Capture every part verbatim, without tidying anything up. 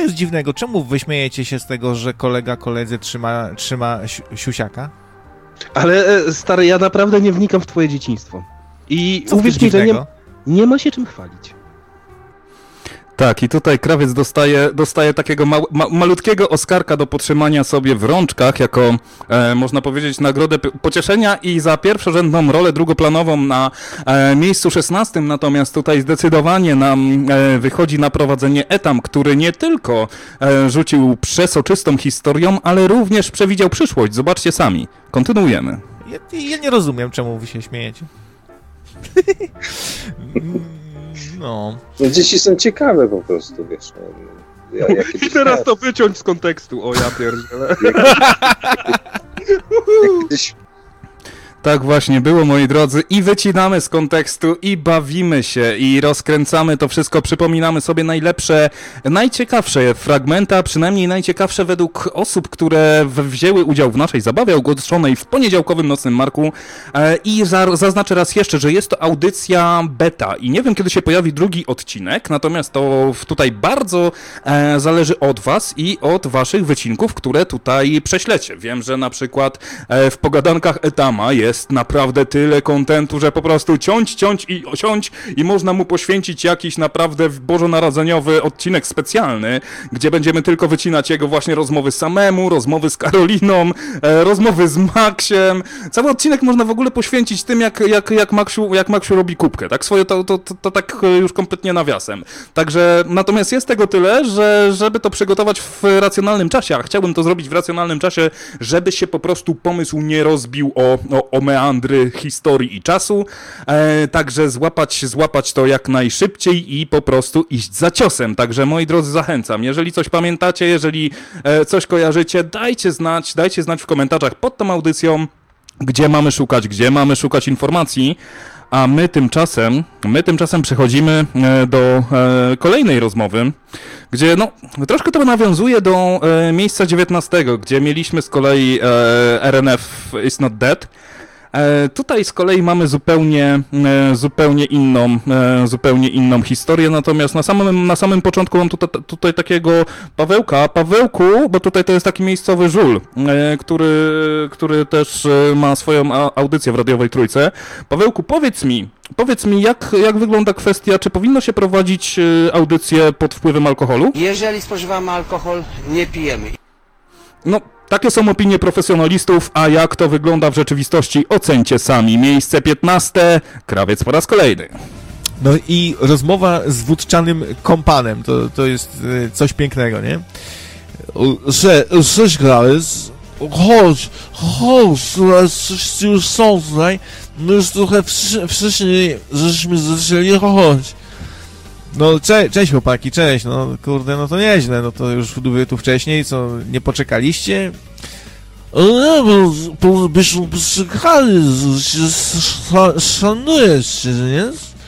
jest dziwnego? Czemu wyśmiejecie się z tego, że kolega koledzy trzyma, trzyma si- siusiaka? Ale stary, ja naprawdę nie wnikam w twoje dzieciństwo. I Co uwierz mi, że nie, nie ma się czym chwalić. Tak, i tutaj krawiec dostaje, dostaje takiego ma, ma, malutkiego Oskarka do potrzymania sobie w rączkach, jako, e, można powiedzieć, nagrodę p- pocieszenia i za pierwszorzędną rolę drugoplanową na e, miejscu szesnastym, natomiast tutaj zdecydowanie nam e, wychodzi na prowadzenie Etam, który nie tylko e, rzucił przesoczystą historią, ale również przewidział przyszłość. Zobaczcie sami. Kontynuujemy. Ja, ja nie rozumiem, czemu wy się śmiejecie. No. No dzieci są ciekawe po prostu, wiesz. No, ja, ja I teraz to wyciąć z kontekstu, o ja pierdzielę. Kiedyś... Tak właśnie było, moi drodzy, i wycinamy z kontekstu, i bawimy się, i rozkręcamy to wszystko, przypominamy sobie najlepsze, najciekawsze fragmenty, a przynajmniej najciekawsze według osób, które wzięły udział w naszej zabawie ogłoszonej w poniedziałkowym Nocnym Marku. I za, zaznaczę raz jeszcze, że jest to audycja beta i nie wiem, kiedy się pojawi drugi odcinek, natomiast to tutaj bardzo e, zależy od was i od waszych wycinków, które tutaj prześlecie. Wiem, że na przykład e, w pogadankach Etama jest Jest naprawdę tyle kontentu, że po prostu ciąć, ciąć i osiąć i można mu poświęcić jakiś naprawdę bożonarodzeniowy odcinek specjalny, gdzie będziemy tylko wycinać jego właśnie rozmowy samemu, rozmowy z Karoliną, e, rozmowy z Maksiem. Cały odcinek można w ogóle poświęcić tym, jak, jak, jak, Maksiu, jak Maksiu robi kubkę, tak? Swoje to, to, to, to tak już kompletnie nawiasem. Także natomiast jest tego tyle, że żeby to przygotować w racjonalnym czasie, a chciałbym to zrobić w racjonalnym czasie, żeby się po prostu pomysł nie rozbił o, o, o meandry historii i czasu, e, także złapać, złapać to jak najszybciej i po prostu iść za ciosem. Także moi drodzy, zachęcam, jeżeli coś pamiętacie, jeżeli e, coś kojarzycie, dajcie znać, dajcie znać w komentarzach pod tą audycją, gdzie mamy szukać, gdzie mamy szukać informacji, a my tymczasem, my tymczasem przechodzimy do e, kolejnej rozmowy, gdzie no, troszkę to nawiązuje do e, miejsca dziewiętnastego, gdzie mieliśmy z kolei e, R N F is not dead. E, tutaj z kolei mamy zupełnie, e, zupełnie inną, e, zupełnie inną historię, natomiast na samym, na samym początku mam tutaj, tutaj takiego Pawełka. Pawełku, bo tutaj to jest taki miejscowy żul, e, który, który też e, ma swoją audycję w radiowej Trójce. Pawełku, powiedz mi, powiedz mi, jak, jak wygląda kwestia, czy powinno się prowadzić e, audycję pod wpływem alkoholu? Jeżeli spożywamy alkohol, nie pijemy. No, takie są opinie profesjonalistów, a jak to wygląda w rzeczywistości, ocencie sami. Miejsce piętnaste, krawiec po raz kolejny. No i rozmowa z wódczanym kompanem, to, to jest coś pięknego, nie? Że, cześć krawiec, chodź, chodź, wszyscy już są tutaj, no już trochę wcześniej żeśmy zaczęli, chodź. No cze- cześć chłopaki, cześć, no kurde, no to nieźle, no to już wy tu wcześniej, co, nie poczekaliście? No, bo byśmy poczekali, szanujesz się, nie?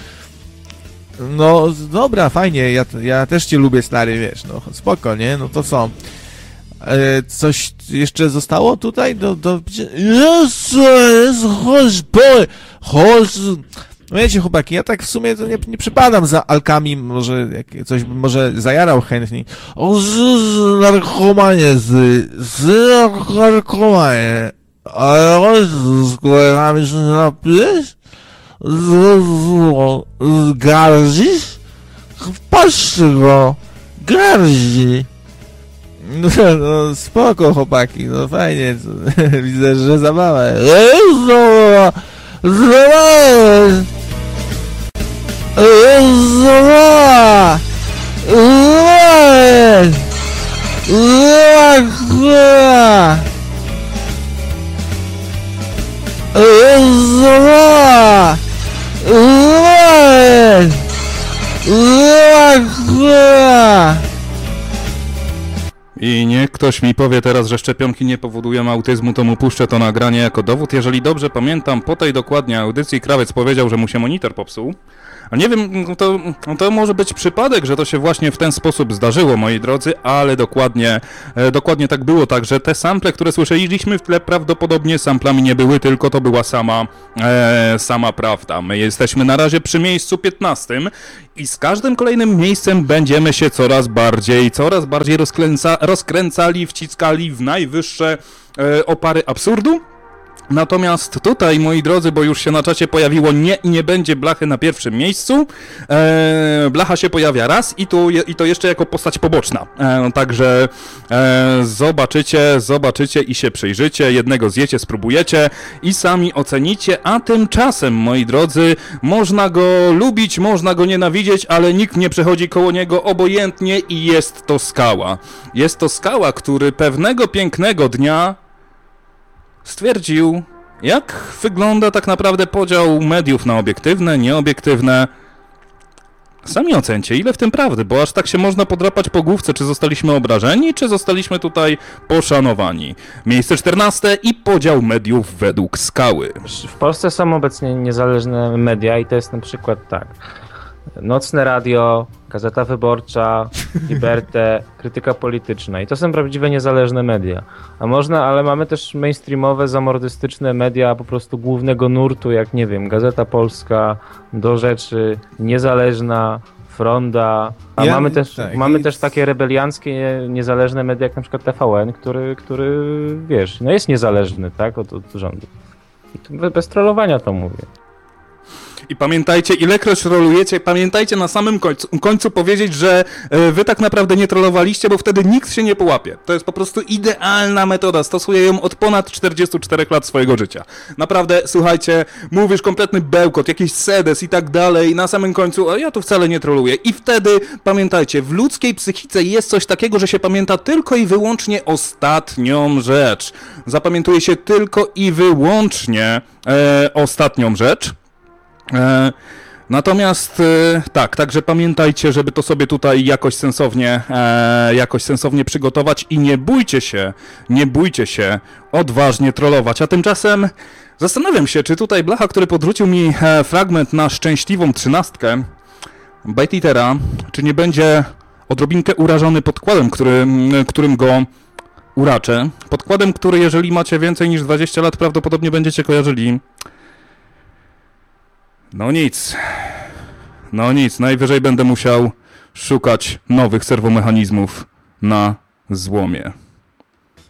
No dobra, fajnie, ja, ja też cię lubię, stary, wiesz, no spoko, nie? No to co? E, coś jeszcze zostało tutaj? Do, do... Jest, jest, chodź, boy, chodź... No wiecie, chłopaki, ja tak w sumie to nie, nie przypadam za alkami, może jak coś bym może zajarał chętniej. O, z, z narkomanie, z, z narkomanie. Ale chodź, z kolegami się napijesz? Z, z, z gardzisz? Patrzcie go, gardzi. No, no spoko, chłopaki, no fajnie, widzę, że zabawa. Ej, znowu! Znowu! Znowu! I niech ktoś mi powie teraz, że szczepionki nie powodują autyzmu, to mu puszczę to nagranie jako dowód. Jeżeli dobrze pamiętam, po tej dokładnie audycji krawiec powiedział, że mu się monitor popsuł. A nie wiem, to, to może być przypadek, że to się właśnie w ten sposób zdarzyło, moi drodzy, ale dokładnie, e, dokładnie tak było, tak, że te sample, które słyszeliśmy w tle, prawdopodobnie samplami nie były, tylko to była sama, e, sama prawda. My jesteśmy na razie przy miejscu piętnastym I z każdym kolejnym miejscem będziemy się coraz bardziej, coraz bardziej rozkręca, rozkręcali, wciskali w najwyższe e, opary absurdu. Natomiast tutaj, moi drodzy, bo już się na czacie pojawiło nie i nie będzie Blachy na pierwszym miejscu, e, Blacha się pojawia raz i, tu, i to jeszcze jako postać poboczna, e, także e, zobaczycie, zobaczycie i się przyjrzycie, jednego zjecie, spróbujecie i sami ocenicie, a tymczasem, moi drodzy, można go lubić, można go nienawidzieć, ale nikt nie przechodzi koło niego obojętnie i jest to Skała. Jest to Skała, który pewnego pięknego dnia stwierdził, jak wygląda tak naprawdę podział mediów na obiektywne, nieobiektywne. Sami ocencie, ile w tym prawdy, bo aż tak się można podrapać po główce, czy zostaliśmy obrażeni, czy zostaliśmy tutaj poszanowani. Miejsce czternaste i podział mediów według Skały. W Polsce są obecnie niezależne media i to jest na przykład tak. Nocne Radio, Gazeta Wyborcza, Liberté, Krytyka Polityczna i to są prawdziwe niezależne media. A można, ale mamy też mainstreamowe, zamordystyczne media po prostu głównego nurtu, jak nie wiem, Gazeta Polska, Do Rzeczy, Niezależna, Fronda, a Ja- mamy też tak, mamy i- też takie rebelianckie, niezależne media jak na przykład T V N, który, który wiesz, no jest niezależny, tak, od, od rządu. I to be- bez trollowania to mówię. I pamiętajcie, ilekroć rolujecie, pamiętajcie na samym końcu, końcu powiedzieć, że e, wy tak naprawdę nie trollowaliście, bo wtedy nikt się nie połapie. To jest po prostu idealna metoda, stosuję ją od ponad czterdziestu czterech lat swojego życia. Naprawdę, słuchajcie, mówisz kompletny bełkot, jakiś sedes i tak dalej, i na samym końcu, a ja tu wcale nie troluję. I wtedy, pamiętajcie, w ludzkiej psychice jest coś takiego, że się pamięta tylko i wyłącznie ostatnią rzecz. Zapamiętuje się tylko i wyłącznie e, ostatnią rzecz. E, natomiast e, tak, także pamiętajcie, żeby to sobie tutaj jakoś sensownie, e, jakoś sensownie przygotować i nie bójcie się, nie bójcie się odważnie trollować. A tymczasem zastanawiam się, czy tutaj Blacha, który podrzucił mi e, fragment na szczęśliwą trzynastkę Bajtitera, czy nie będzie odrobinkę urażony podkładem, który, którym go uraczę. Podkładem, który jeżeli macie więcej niż dwadzieścia lat, prawdopodobnie będziecie kojarzyli. No nic, no nic, najwyżej będę musiał szukać nowych serwomechanizmów na złomie.